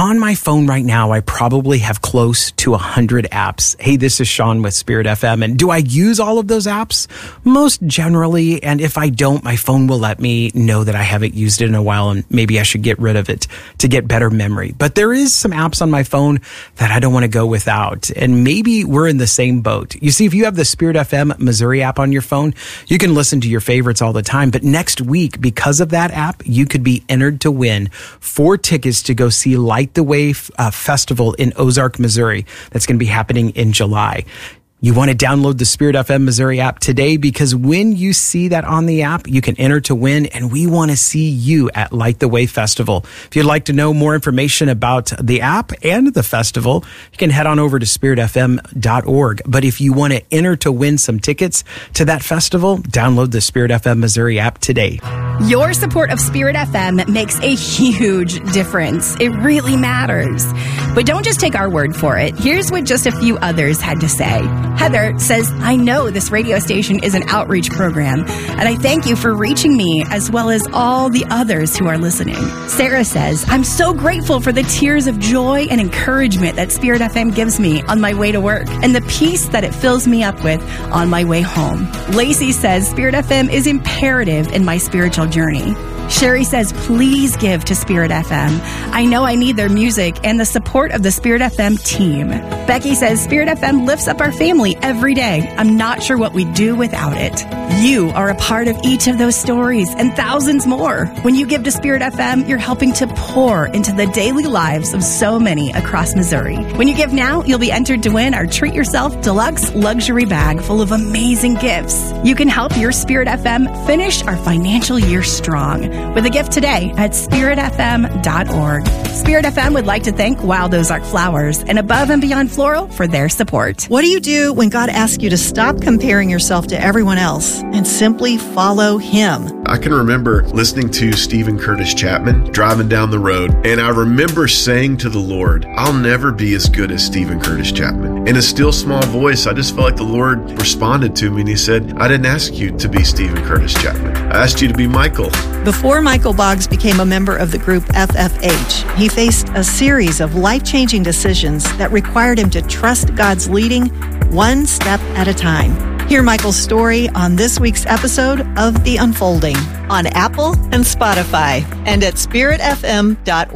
on my phone right now, I probably have close to 100 apps. Hey, this is Sean with Spirit FM. And do I use all of those apps? Most generally. And if I don't, my phone will let me know that I haven't used it in a while and maybe I should get rid of it to get better memory. But there is some apps on my phone that I don't want to go without. And maybe we're in the same boat. You see, if you have the Spirit FM Missouri app on your phone, you can listen to your favorites all the time. But next week, because of that app, you could be entered to win 4 tickets to go see Light the Way Festival in Ozark, Missouri. That's going to be happening in July. You want to download the Spirit FM Missouri app today, because when you see that on the app, you can enter to win, and we want to see you at Light the Way Festival. If you'd like to know more information about the app and the festival, you can head on over to spiritfm.org. But if you want to enter to win some tickets to that festival, download the Spirit FM Missouri app today. Your support of Spirit FM makes a huge difference. It really matters. But don't just take our word for it. Here's what just a few others had to say. Heather says, I know this radio station is an outreach program, and I thank you for reaching me as well as all the others who are listening. Sarah says, I'm so grateful for the tears of joy and encouragement that Spirit FM gives me on my way to work and the peace that it fills me up with on my way home. Lacey says, Spirit FM is imperative in my spiritual journey. Sherry says, please give to Spirit FM. I know I need their music and the support of the Spirit FM team. Becky says, Spirit FM lifts up our family every day. I'm not sure what we'd do without it. You are a part of each of those stories and thousands more. When you give to Spirit FM, you're helping to pour into the daily lives of so many across Missouri. When you give now, you'll be entered to win our Treat Yourself Deluxe Luxury Bag full of amazing gifts. You can help your Spirit FM finish our financial year strong with a gift today at spiritfm.org. Spirit FM would like to thank Wild Ozark Flowers and Above and Beyond Floral for their support. What do you do when God asks you to stop comparing yourself to everyone else and simply follow Him? I can remember listening to Stephen Curtis Chapman driving down the road, and I remember saying to the Lord, I'll never be as good as Stephen Curtis Chapman. In a still small voice, I just felt like the Lord responded to me, and He said, I didn't ask you to be Stephen Curtis Chapman. I asked you to be Michael. Before Michael Boggs became a member of the group FFH, he faced a series of life-changing decisions that required him to trust God's leading one step at a time. Hear Michael's story on this week's episode of The Unfolding on Apple and Spotify and at spiritfm.org.